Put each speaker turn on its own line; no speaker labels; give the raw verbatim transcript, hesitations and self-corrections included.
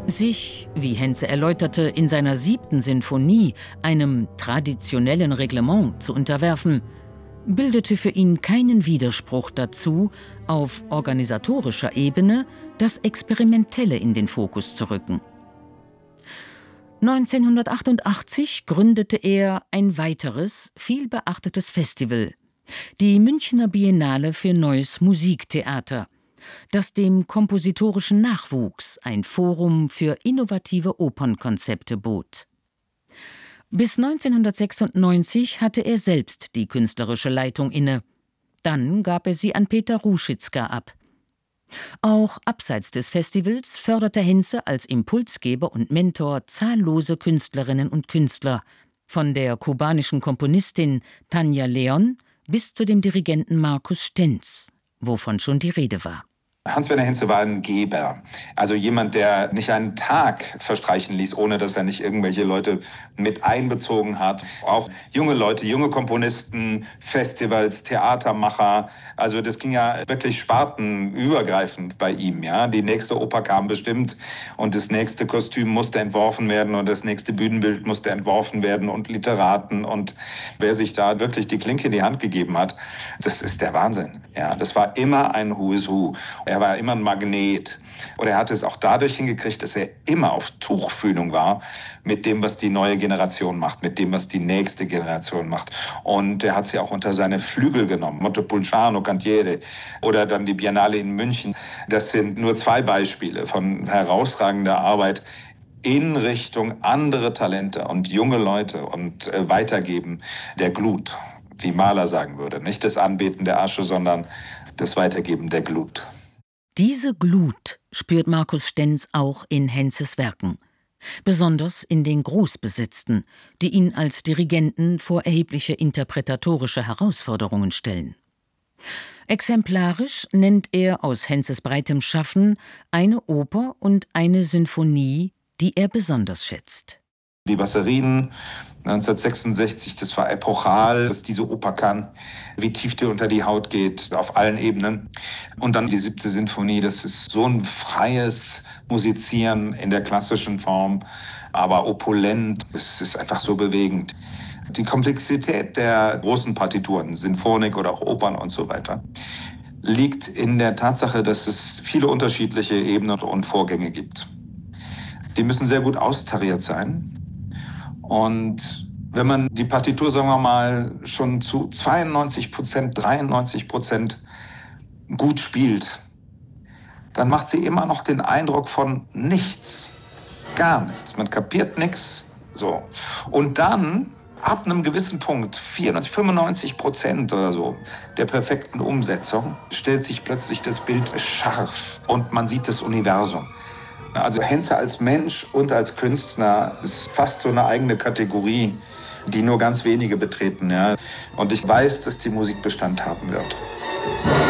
Sich, wie Henze erläuterte, in seiner siebten Sinfonie einem traditionellen Reglement zu unterwerfen, bildete für ihn keinen Widerspruch dazu, auf organisatorischer Ebene das Experimentelle in den Fokus zu rücken. neunzehnhundertachtundachtzig gründete er ein weiteres, vielbeachtetes Festival, die Münchner Biennale für Neues Musiktheater, das dem kompositorischen Nachwuchs ein Forum für innovative Opernkonzepte bot. Bis neunzehnhundertsechsundneunzig hatte er selbst die künstlerische Leitung inne. Dann gab er sie an Peter Ruschitzka ab. Auch abseits des Festivals förderte Henze als Impulsgeber und Mentor zahllose Künstlerinnen und Künstler, von der kubanischen Komponistin Tanja Leon bis zu dem Dirigenten Markus Stenz, wovon schon die Rede war.
Hans-Werner Henze war ein Geber, also jemand, der nicht einen Tag verstreichen ließ, ohne dass er nicht irgendwelche Leute mit einbezogen hat. Auch junge Leute, junge Komponisten, Festivals, Theatermacher, also das ging ja wirklich spartenübergreifend bei ihm. Ja, die nächste Oper kam bestimmt und das nächste Kostüm musste entworfen werden und das nächste Bühnenbild musste entworfen werden und Literaten und wer sich da wirklich die Klinke in die Hand gegeben hat, das ist der Wahnsinn. Ja, das war immer ein Who is Who. Er war immer ein Magnet. Und er hatte es auch dadurch hingekriegt, dass er immer auf Tuchfühlung war mit dem, was die neue Generation macht, mit dem, was die nächste Generation macht. Und er hat sie auch unter seine Flügel genommen. Montepulciano, Cantiere oder dann die Biennale in München. Das sind nur zwei Beispiele von herausragender Arbeit in Richtung andere Talente und junge Leute und äh, Weitergeben der Glut, wie Mahler sagen würde. Nicht das Anbeten der Asche, sondern das Weitergeben der Glut.
Diese Glut spürt Markus Stenz auch in Henzes Werken, besonders in den Großbesetzten, die ihn als Dirigenten vor erhebliche interpretatorische Herausforderungen stellen. Exemplarisch nennt er aus Henzes breitem Schaffen eine Oper und eine Sinfonie, die er besonders schätzt.
Die Basserinen neunzehnhundertsechsundsechzig, das war epochal, was diese Oper kann, wie tief die unter die Haut geht, auf allen Ebenen. Und dann die siebte Sinfonie, das ist so ein freies Musizieren in der klassischen Form, aber opulent, es ist einfach so bewegend. Die Komplexität der großen Partituren, Sinfonik oder auch Opern und so weiter, liegt in der Tatsache, dass es viele unterschiedliche Ebenen und Vorgänge gibt. Die müssen sehr gut austariert sein. Und wenn man die Partitur, sagen wir mal, schon zu zweiundneunzig Prozent, dreiundneunzig Prozent gut spielt, dann macht sie immer noch den Eindruck von nichts, gar nichts. Man kapiert nichts. So. Und dann, ab einem gewissen Punkt, vierundneunzig, fünfundneunzig Prozent oder so der perfekten Umsetzung, stellt sich plötzlich das Bild scharf und man sieht das Universum. Also Henze als Mensch und als Künstler ist fast so eine eigene Kategorie, die nur ganz wenige betreten. Ja. Und ich weiß, dass die Musik Bestand haben wird.